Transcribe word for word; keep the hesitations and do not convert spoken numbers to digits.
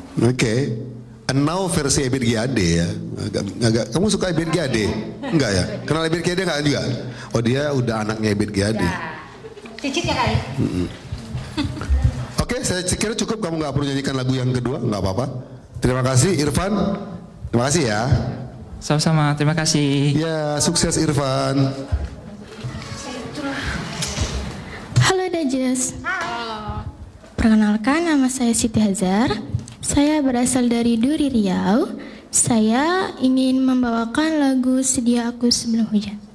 Oke. Okay. Now versi Ebit G A D ya. Agak, agak, kamu suka Ebit G A D? Enggak ya? Kenal Ebit G A D enggak juga? Oh dia udah anaknya Ebit G A D. Cicitnya kali. Mm-mm. Oke, okay, saya kira cukup, kamu nggak perlu nyanyikan lagu yang kedua, nggak apa-apa. Terima kasih Irfan. Terima kasih ya. Sama-sama, terima kasih. Ya, sukses Irfan. Halo Dajes. Halo. Perkenalkan, nama saya Siti Hazar. Saya berasal dari Duri Riau. Saya ingin membawakan lagu Sedia Aku Sebelum Hujan.